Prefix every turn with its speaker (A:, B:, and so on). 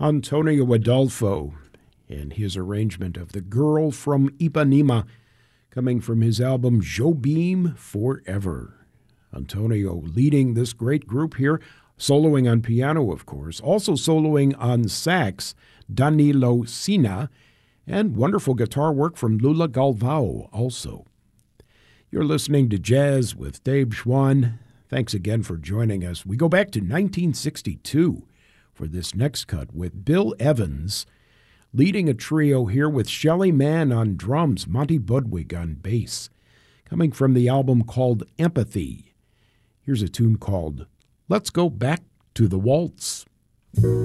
A: Antonio Adolfo and his arrangement of The Girl from Ipanema, coming from his album Jobim Forever. Antonio leading this great group here, soloing on piano, of course, also soloing on sax, Danilo Sina, and wonderful guitar work from Lula Galvao also. You're listening to Jazz with Dave Schwann. Thanks again for joining us. We go back to 1962 for this next cut with Bill Evans leading a trio here with Shelly Manne on drums, Monty Budwig on bass, coming from the album called Empathy. Here's a tune called Let's Go Back to the Waltz.